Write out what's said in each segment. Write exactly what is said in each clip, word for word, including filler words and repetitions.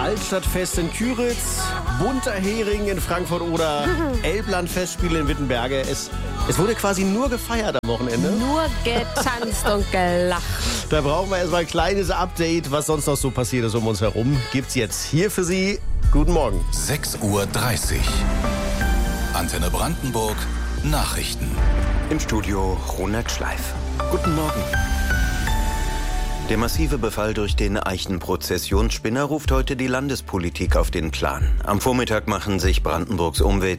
Altstadtfest in Küritz, bunter Hering in Frankfurt oder Elblandfestspiele in Wittenberge. Es, es wurde quasi nur gefeiert am Wochenende. Nur getanzt und gelacht. Da brauchen wir erstmal ein kleines Update, was sonst noch so passiert ist um uns herum. Gibt's jetzt hier für Sie. Guten Morgen. sechs Uhr dreißig. Antenne Brandenburg. Nachrichten. Im Studio Ronald Schleif. Guten Morgen. Der massive Befall durch den Eichenprozessionsspinner ruft heute die Landespolitik auf den Plan. Am Vormittag machen sich Brandenburgs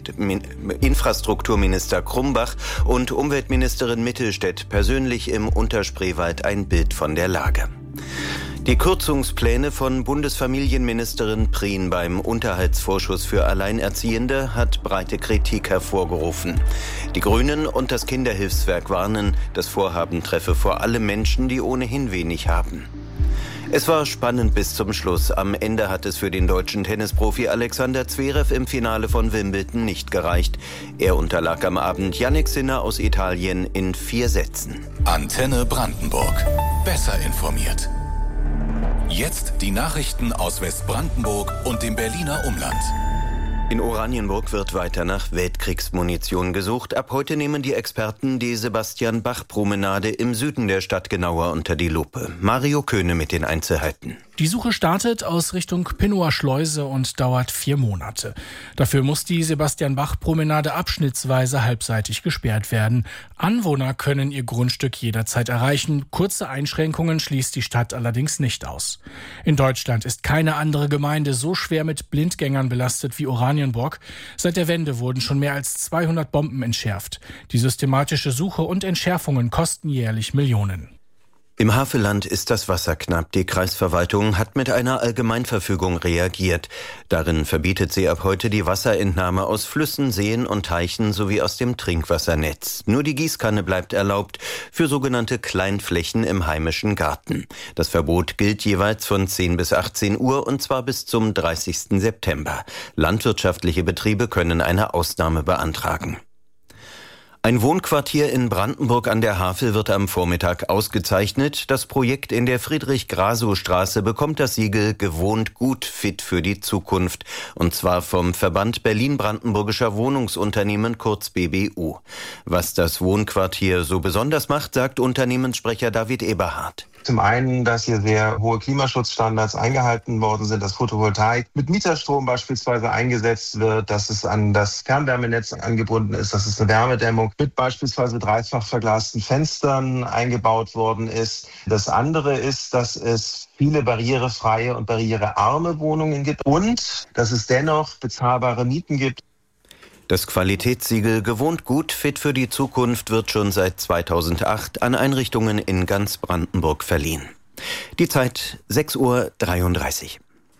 Umweltinfrastrukturminister Krumbach und Umweltministerin Mittelstädt persönlich im Unterspreewald ein Bild von der Lage. Die Kürzungspläne von Bundesfamilienministerin Prien beim Unterhaltsvorschuss für Alleinerziehende hat breite Kritik hervorgerufen. Die Grünen und das Kinderhilfswerk warnen, das Vorhaben treffe vor allem Menschen, die ohnehin wenig haben. Es war spannend bis zum Schluss. Am Ende hat es für den deutschen Tennisprofi Alexander Zverev im Finale von Wimbledon nicht gereicht. Er unterlag am Abend Jannik Sinner aus Italien in vier Sätzen. Antenne Brandenburg. Besser informiert. Jetzt die Nachrichten aus Westbrandenburg und dem Berliner Umland. In Oranienburg wird weiter nach Weltkriegsmunition gesucht. Ab heute nehmen die Experten die Sebastian-Bach-Promenade im Süden der Stadt genauer unter die Lupe. Mario Köhne mit den Einzelheiten. Die Suche startet aus Richtung Pinnower Schleuse und dauert vier Monate. Dafür muss die Sebastian-Bach-Promenade abschnittsweise halbseitig gesperrt werden. Anwohner können ihr Grundstück jederzeit erreichen. Kurze Einschränkungen schließt die Stadt allerdings nicht aus. In Deutschland ist keine andere Gemeinde so schwer mit Blindgängern belastet wie Oranienburg. Seit der Wende wurden schon mehr als zweihundert Bomben entschärft. Die systematische Suche und Entschärfungen kosten jährlich Millionen. Im Havelland ist das Wasser knapp. Die Kreisverwaltung hat mit einer Allgemeinverfügung reagiert. Darin verbietet sie ab heute die Wasserentnahme aus Flüssen, Seen und Teichen sowie aus dem Trinkwassernetz. Nur die Gießkanne bleibt erlaubt für sogenannte Kleinflächen im heimischen Garten. Das Verbot gilt jeweils von zehn bis achtzehn Uhr und zwar bis zum dreißigsten September. Landwirtschaftliche Betriebe können eine Ausnahme beantragen. Ein Wohnquartier in Brandenburg an der Havel wird am Vormittag ausgezeichnet. Das Projekt in der Friedrich-Grasow-Straße bekommt das Siegel Gewohnt gut, fit für die Zukunft. Und zwar vom Verband Berlin-Brandenburgischer Wohnungsunternehmen, kurz B B U. Was das Wohnquartier so besonders macht, sagt Unternehmenssprecher David Eberhardt. Zum einen, dass hier sehr hohe Klimaschutzstandards eingehalten worden sind, dass Photovoltaik mit Mieterstrom beispielsweise eingesetzt wird, dass es an das Fernwärmenetz angebunden ist, dass es eine Wärmedämmung mit beispielsweise dreifach verglasten Fenstern eingebaut worden ist. Das andere ist, dass es viele barrierefreie und barrierearme Wohnungen gibt und dass es dennoch bezahlbare Mieten gibt. Das Qualitätssiegel Gewohnt gut, fit für die Zukunft wird schon seit zweitausendacht an Einrichtungen in ganz Brandenburg verliehen. Die Zeit sechs Uhr dreiunddreißig.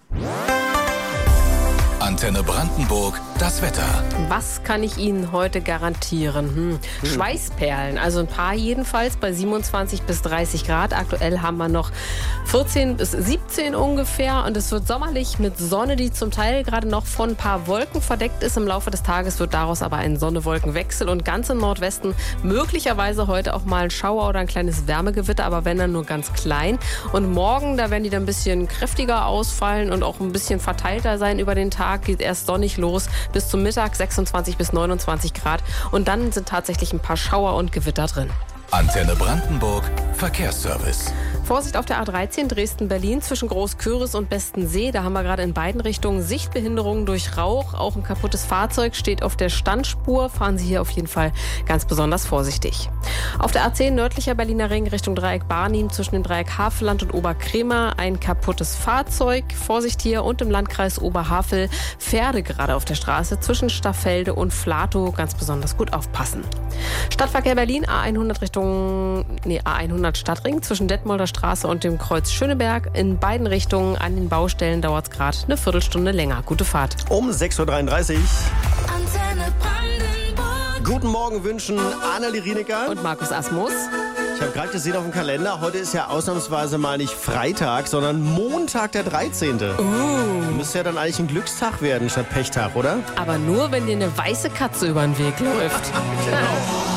Antenne Brandenburg, das Wetter. Was kann ich Ihnen heute garantieren? Hm. Hm. Schweißperlen, also ein paar jedenfalls bei siebenundzwanzig bis dreißig Grad. Aktuell haben wir noch vierzehn bis siebzehn ungefähr und es wird sommerlich mit Sonne, die zum Teil gerade noch von ein paar Wolken verdeckt ist. Im Laufe des Tages wird daraus aber ein Sonne-Wolken-Wechsel und ganz im Nordwesten möglicherweise heute auch mal ein Schauer oder ein kleines Wärmegewitter, aber wenn dann nur ganz klein. Und morgen, da werden die dann ein bisschen kräftiger ausfallen und auch ein bisschen verteilter sein über den Tag. Geht erst sonnig los bis zum Mittag, sechsundzwanzig bis neunundzwanzig Grad. Und dann sind tatsächlich ein paar Schauer und Gewitter drin. Antenne Brandenburg, Verkehrsservice. Vorsicht auf der A dreizehn Dresden-Berlin zwischen Großküritz und Bestensee. Da haben wir gerade in beiden Richtungen Sichtbehinderungen durch Rauch. Auch ein kaputtes Fahrzeug steht auf der Standspur. Fahren Sie hier auf jeden Fall ganz besonders vorsichtig. Auf der A zehn nördlicher Berliner Ring Richtung Dreieck Barnim zwischen dem Dreieck Havelland und Oberkremer ein kaputtes Fahrzeug. Vorsicht hier und im Landkreis Oberhavel Pferde gerade auf der Straße zwischen Staffelde und Flatow. Ganz besonders gut aufpassen. Stadtverkehr Berlin A hundert Richtung, nee, A hundert Stadtring zwischen Detmolder Straße und dem Kreuz Schöneberg. In beiden Richtungen an den Baustellen dauert es gerade eine Viertelstunde länger. Gute Fahrt. Um sechs Uhr dreiunddreißig. Antenne Brandenburg. Guten Morgen wünschen Annelie Rienecker und Markus Asmus. Ich habe gerade gesehen auf dem Kalender, heute ist ja ausnahmsweise mal nicht Freitag, sondern Montag der dreizehnte Uh. Müsste ja dann eigentlich ein Glückstag werden statt Pechtag, oder? Aber nur, wenn dir eine weiße Katze über den Weg läuft. Genau.